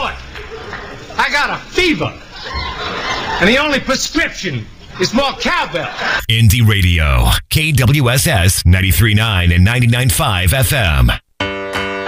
what? I got a fever. And the only prescription is more cowbell. Indie Radio, KWSS 93.9 and 99.5 FM.